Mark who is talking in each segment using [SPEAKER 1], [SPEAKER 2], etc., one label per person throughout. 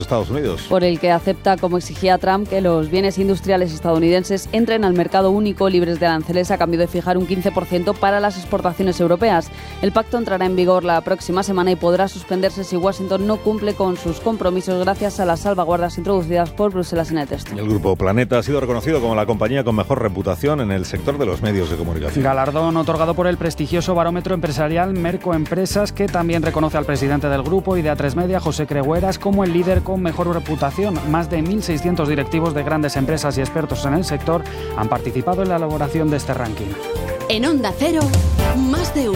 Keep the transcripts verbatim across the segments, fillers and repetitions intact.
[SPEAKER 1] Estados Unidos.
[SPEAKER 2] Por el que acepta, como exigía Trump, que los bienes industriales estadounidenses entren al mercado único libres de aranceles a cambio de fijar un quince por ciento para las exportaciones europeas. El pacto entrará en vigor la próxima semana y podrá suspenderse si Washington no cumple con sus compromisos gracias a las salvaguardas introducidas por Bruselas en el texto.
[SPEAKER 1] El Grupo Planeta ha sido reconocido como la compañía con mejor reputación en el sector de los medios de comunicación.
[SPEAKER 3] Galardón otorgado por el prestigioso barómetro empresarial Merco Empresas, que también reconoce al presidente del grupo y de A tres Media, José Cregueras, como el líder con mejor reputación. Más de mil seiscientos directivos de grandes empresas y expertos en el sector han participado en la elaboración de este ranking.
[SPEAKER 4] En Onda Cero, más de uno.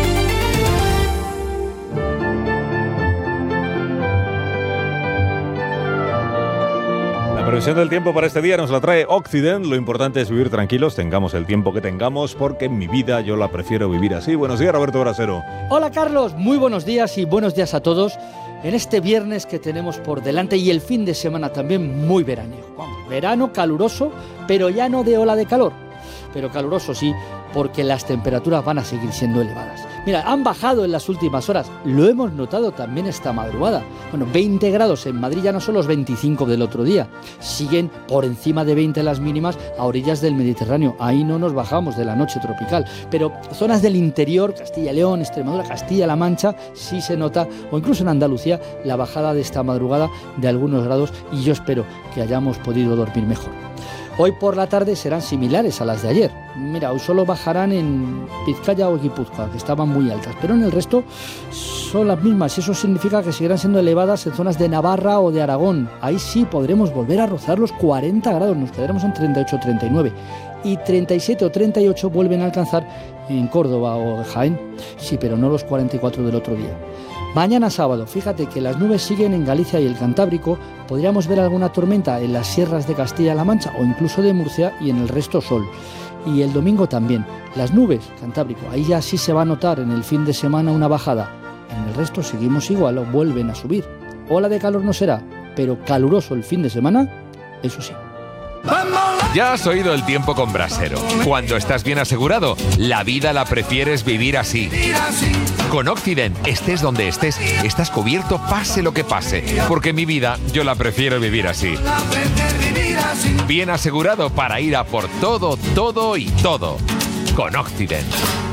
[SPEAKER 1] La previsión del tiempo para este día nos la trae Occident. Lo importante es vivir tranquilos, tengamos el tiempo que tengamos, porque en mi vida yo la prefiero vivir así. Buenos días, Roberto Brasero.
[SPEAKER 5] Hola, Carlos. Muy buenos días y buenos días a todos en este viernes que tenemos por delante y el fin de semana también muy veraniego. Vamos, verano caluroso, pero ya no de ola de calor. Pero caluroso sí, porque las temperaturas van a seguir siendo elevadas. Mira, han bajado en las últimas horas, lo hemos notado también esta madrugada. Bueno, veinte grados en Madrid ya no son los veinticinco del otro día. Siguen por encima de veinte las mínimas a orillas del Mediterráneo. Ahí no nos bajamos de la noche tropical. Pero zonas del interior, Castilla y León, Extremadura, Castilla-La Mancha, sí se nota, o incluso en Andalucía, la bajada de esta madrugada de algunos grados, y yo espero que hayamos podido dormir mejor. Hoy por la tarde serán similares a las de ayer. Mira, hoy solo bajarán en Vizcaya o Guipúzcoa, que estaban muy altas, pero en el resto son las mismas. Eso significa que seguirán siendo elevadas en zonas de Navarra o de Aragón. Ahí sí podremos volver a rozar los cuarenta grados, nos quedaremos en treinta y ocho o treinta y nueve. Y treinta y siete o treinta y ocho vuelven a alcanzar en Córdoba o Jaén. Sí, pero no los cuarenta y cuatro del otro día. Mañana sábado, fíjate que las nubes siguen en Galicia y el Cantábrico. Podríamos ver alguna tormenta en las sierras de Castilla-La Mancha o incluso de Murcia, y en el resto sol. Y el domingo también. Las nubes, Cantábrico, ahí ya sí se va a notar en el fin de semana una bajada. En el resto seguimos igual o vuelven a subir. Ola de calor no será, pero caluroso el fin de semana, eso sí.
[SPEAKER 6] Ya has oído el tiempo con Brasero. Cuando estás bien asegurado, la vida la prefieres vivir así. Con Occident, estés donde estés, estás cubierto pase lo que pase. Porque mi vida yo la prefiero vivir así. Bien asegurado para ir a por todo, todo y todo. Con Occident.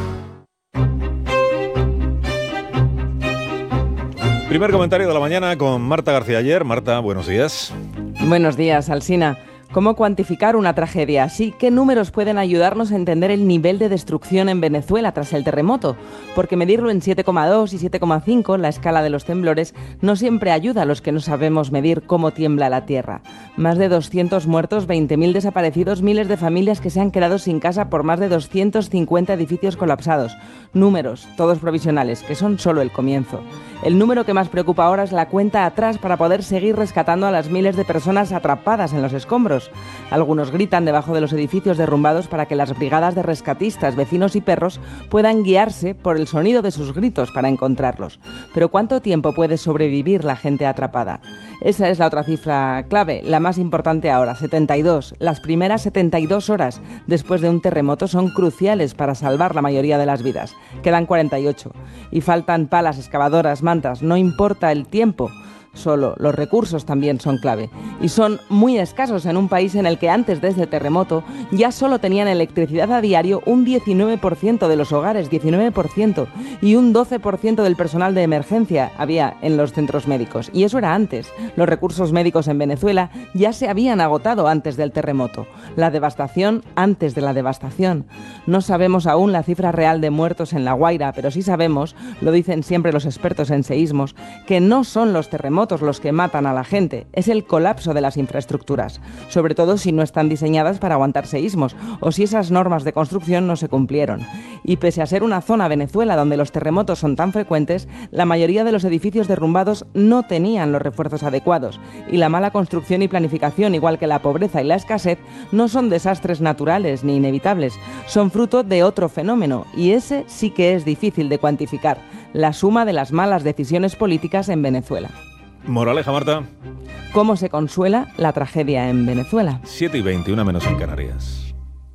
[SPEAKER 1] Primer comentario de la mañana con Marta García Ayer. Marta, buenos días.
[SPEAKER 7] Buenos días, Alsina. ¿Cómo cuantificar una tragedia así? ¿Qué números pueden ayudarnos a entender el nivel de destrucción en Venezuela tras el terremoto? Porque medirlo en siete coma dos y siete coma cinco, la escala de los temblores, no siempre ayuda a los que no sabemos medir cómo tiembla la tierra. Más de doscientos muertos, veinte mil desaparecidos, miles de familias que se han quedado sin casa por más de doscientos cincuenta edificios colapsados. Números, todos provisionales, que son solo el comienzo. El número que más preocupa ahora es la cuenta atrás para poder seguir rescatando a las miles de personas atrapadas en los escombros. Algunos gritan debajo de los edificios derrumbados para que las brigadas de rescatistas, vecinos y perros puedan guiarse por el sonido de sus gritos para encontrarlos. Pero ¿cuánto tiempo puede sobrevivir la gente atrapada? Esa es la otra cifra clave, la más importante ahora, setenta y dos. Las primeras setenta y dos horas después de un terremoto son cruciales para salvar la mayoría de las vidas. Quedan cuarenta y ocho. Y faltan palas, excavadoras, mantas, no importa el tiempo. Solo los recursos también son clave y son muy escasos en un país en el que antes de este terremoto ya solo tenían electricidad a diario un diecinueve por ciento de los hogares, diecinueve por ciento, y un doce por ciento del personal de emergencia había en los centros médicos. Y eso era antes. Los recursos médicos en Venezuela ya se habían agotado antes del terremoto. La devastación antes de la devastación. No sabemos aún la cifra real de muertos en La Guaira, pero sí sabemos, lo dicen siempre los expertos en seísmos, que no son los terremotos los que matan a la gente, es el colapso de las infraestructuras, sobre todo si no están diseñadas para aguantar seísmos o si esas normas de construcción no se cumplieron. Y pese a ser una zona, Venezuela, donde los terremotos son tan frecuentes, la mayoría de los edificios derrumbados no tenían los refuerzos adecuados, y la mala construcción y planificación, igual que la pobreza y la escasez, no son desastres naturales ni inevitables, son fruto de otro fenómeno, y ese sí que es difícil de cuantificar, la suma de las malas decisiones políticas en Venezuela.
[SPEAKER 1] Moraleja, Marta.
[SPEAKER 7] ¿Cómo se consuela la tragedia en Venezuela?
[SPEAKER 1] siete y veintiuno menos en Canarias.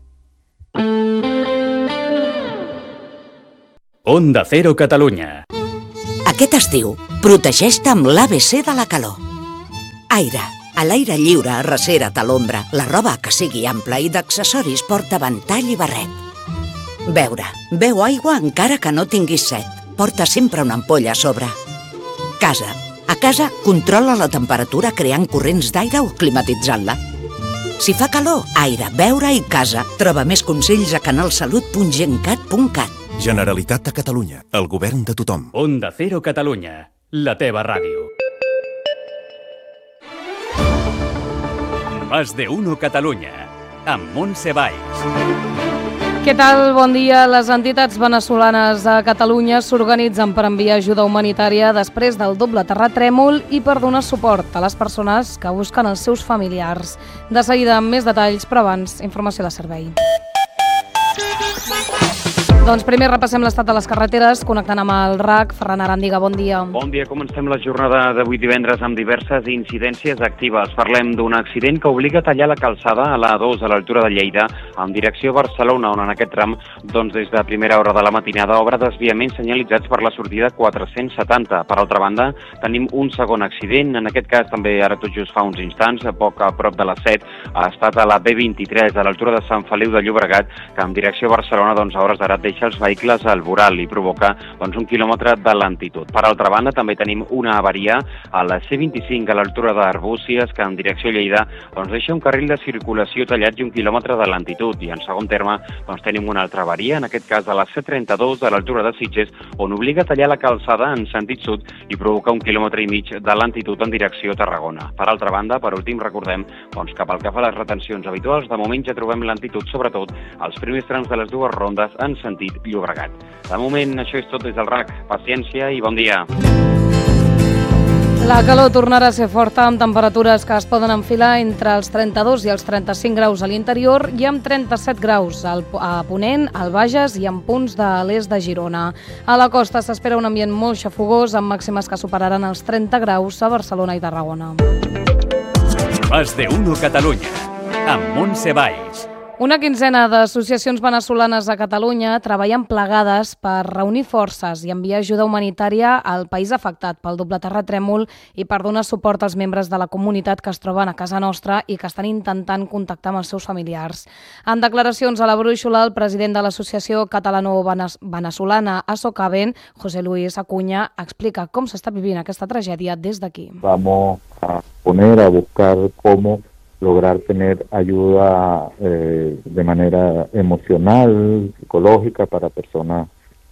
[SPEAKER 8] Onda Cero Catalunya.
[SPEAKER 9] Aquest estiu, protegeix-te amb l'A B C de la calor.
[SPEAKER 8] Aire. A l'aire lliure, arrecera't a l'ombra. La roba que sigui ampla i d'accessoris porta ventall i barret. Beure. Beu aigua encara que no tinguis set. Porta sempre una ampolla a sobre. Casa. A casa, controla la temperatura creant corrents d'aire o climatitzant-la. Si fa calor, aire, beure i casa. Troba més consells a canalsalut punt gencat punt cat.
[SPEAKER 9] Generalitat de Catalunya. El govern de tothom.
[SPEAKER 10] Onda Cero Catalunya. La teva ràdio. Más de uno Catalunya, amb Montse Valls.
[SPEAKER 2] Què tal? Bon dia. Les entitats veneçolanes a Catalunya s'organitzen per enviar ajuda humanitària després del doble terratrèmol i per donar suport a les persones que busquen els seus familiars. De seguida, amb més detalls, però abans, informació de servei. Doncs primer repassem l'estat de les carreteres, connectant amb el R A C. Ferran Arandiga, bon dia.
[SPEAKER 11] Bon dia. Comencem la jornada d'avui divendres amb diverses incidències actives. Parlem d'un accident que obliga a tallar la calçada a l'A dos a l'altura de Lleida, en direcció a Barcelona, on en aquest tram, doncs des de primera hora de la matinada, obre desviaments senyalitzats per la sortida quatre-cents setanta. Per altra banda, tenim un segon accident. En aquest cas, també ara tot just fa uns instants, a poc a prop de les set, ha estat a la B vint-i-tres, a l'altura de Sant Feliu de Llobregat, que en direcció a Barcelona, doncs a hores d'ara deixa els vehicles al voral i provoca doncs, un quilòmetre de lentitud. Per altra banda, també tenim una avaria a la C vint-i-cinc a l'altura d'Arbúcies, que en direcció a Lleida doncs, deixa un carril de circulació tallat i un quilòmetre de lentitud. I en segon terme doncs, tenim una altra avaria, en aquest cas a la C trenta-dos a l'altura de Sitges, on obliga a tallar la calçada en sentit sud i provoca un quilòmetre i mig de lentitud en direcció a Tarragona. Per altra banda, per últim, recordem doncs, que pel que fa a les retencions habituals, de moment ja trobem lentitud, sobretot als primers trams de les dues rondes en sentit Llobregat. De moment, això és tot des del R A C. Paciència i bon dia.
[SPEAKER 2] La calor tornarà a ser forta, amb temperatures que es poden enfilar entre els trenta-dos i els trenta-cinc graus a l'interior i amb trenta-set graus al, a Ponent, al Bages i en punts de l'est de Girona. A la costa s'espera un ambient molt xafogós, amb màximes que superaran els trenta graus a Barcelona i Tarragona.
[SPEAKER 10] Más de uno Catalunya, amb Montse Valls.
[SPEAKER 2] Una quinzena d'associacions veneçolanes a Catalunya treballen plegades per reunir forces i enviar ajuda humanitària al país afectat pel doble terratrèmol i per donar suport als membres de la comunitat que es troben a casa nostra i que estan intentant contactar amb els seus familiars. En declaracions a la Brúixola, el president de l'Associació Catalano-Veneçolana ASOCAVEN, José Luis Acuña, explica com s'està vivint aquesta tragèdia des d'aquí.
[SPEAKER 12] Vamos a poner a buscar cómo lograr tener ayuda eh, de manera emocional, psicológica para personas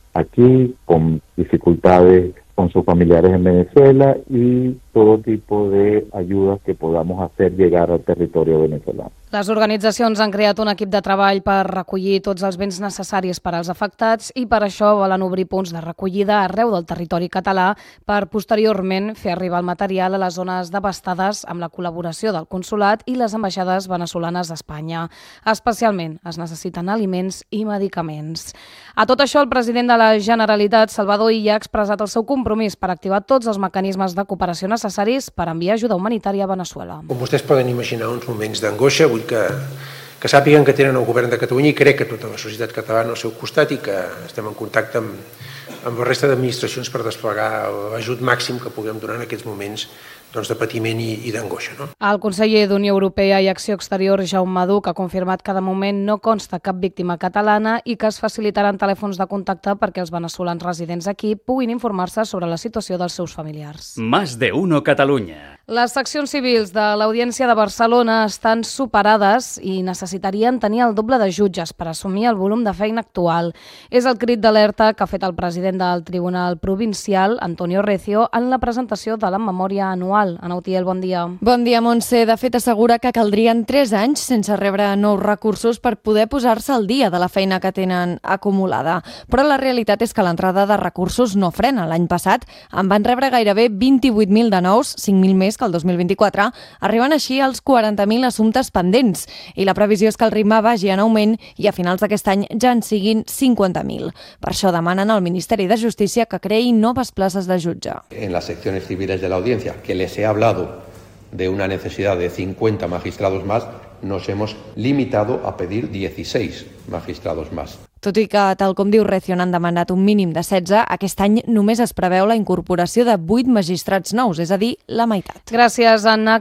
[SPEAKER 12] aquí con dificultades con sus familiares en Venezuela y todo tipo de ayudas que podamos hacer llegar al territorio venezolano.
[SPEAKER 2] Les organitzacions han creat un equip de treball per recollir tots els béns necessaris per als afectats i per això volen obrir punts de recollida arreu del territori català per posteriorment fer arribar el material a les zones devastades amb la col·laboració del Consolat i les ambaixades veneçolanes a Espanya. Especialment es necessiten aliments i medicaments. A tot això, el president de la Generalitat, Salvador Illa, ha expressat el seu compromís per activar tots els mecanismes de cooperació necessaris per enviar ajuda humanitària a Veneçuela.
[SPEAKER 13] Com vostès poden imaginar, uns moments d'angoixa, vull que, que sàpiguen que tenen el govern de Catalunya i crec que tota la societat catalana al seu costat i que estem en contacte amb, amb la resta d'administracions per desplegar l'ajut màxim que puguem donar en aquests moments doncs, de patiment i, i d'angoixa. No?
[SPEAKER 2] El conseller d'Unió Europea i Acció Exterior, Jaume Duch, ha confirmat que de moment no consta cap víctima catalana i que es facilitaran telèfons de contacte perquè els veneçolans residents aquí puguin informar-se sobre la situació dels seus familiars.
[SPEAKER 10] Más de uno Catalunya.
[SPEAKER 2] Les seccions civils de l'Audiència de Barcelona estan superades i necessitarien tenir el doble de jutges per assumir el volum de feina actual. És el crit d'alerta que ha fet el president del Tribunal Provincial, Antonio Recio, en la presentació de la memòria anual. Ana Utiel, bon dia.
[SPEAKER 14] Bon dia, Montse. De fet, assegura que caldrien tres anys sense rebre nous recursos per poder posar-se al dia de la feina que tenen acumulada. Però la realitat és que l'entrada de recursos no frena. L'any passat en van rebre gairebé vint-i-vuit mil de nous, cinc mil més que el dos mil vint-i-quatre, arribant així als quaranta mil assumptes pendents. I la previsió és que el ritme vagi en augment i a finals d'aquest any ja en siguin cinquanta mil. Per això demanen al Ministeri de Justícia que creï noves places de jutge.
[SPEAKER 15] En las secciones civiles de la audiencia, que les he hablado de una necesidad de cincuenta magistrados más, nos hemos limitado a pedir dieciséis magistrados más.
[SPEAKER 14] Tot i que, tal com diu Recio, n'han demanat un mínim de setze, aquest any només es preveu la incorporació de vuit magistrats nous, és a dir, la meitat.
[SPEAKER 2] Gràcies, Anna.